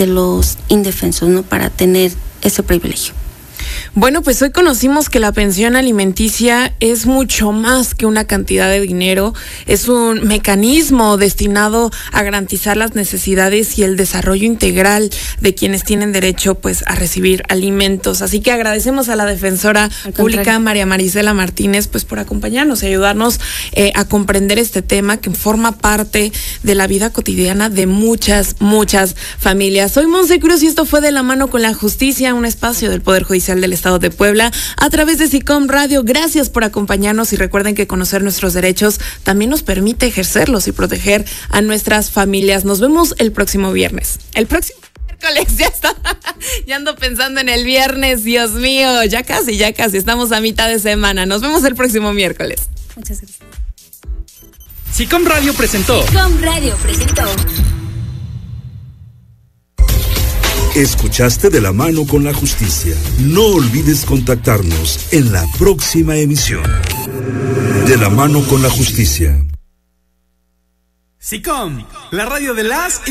de los indefensos, ¿no? Para tener ese privilegio. Bueno, pues hoy conocimos que la pensión alimenticia es mucho más que una cantidad de dinero, es un mecanismo destinado a garantizar las necesidades y el desarrollo integral de quienes tienen derecho pues a recibir alimentos. Así que agradecemos a la defensora pública María Marisela Martínez pues por acompañarnos y ayudarnos a comprender este tema que forma parte de la vida cotidiana de muchas familias. Soy Monse Cruz y esto fue De la Mano con la Justicia, un espacio del Poder Judicial del Estado de Puebla a través de SICOM Radio. Gracias por acompañarnos y recuerden que conocer nuestros derechos también nos permite ejercerlos y proteger a nuestras familias. Nos vemos el próximo viernes. El próximo miércoles, ya ando pensando en el viernes, Dios mío, ya casi, estamos a mitad de semana. Nos vemos el próximo miércoles. Muchas gracias. SICOM Radio presentó. Escuchaste De la Mano con la Justicia. No olvides contactarnos en la próxima emisión. De la Mano con la Justicia. SICOM, la radio de las